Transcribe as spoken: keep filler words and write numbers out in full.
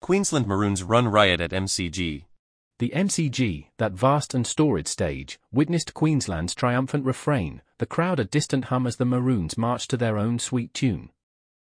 Queensland Maroons run riot at M C G. The M C G, that vast and storied stage, witnessed Queensland's triumphant refrain, the crowd a distant hum as the Maroons marched to their own sweet tune.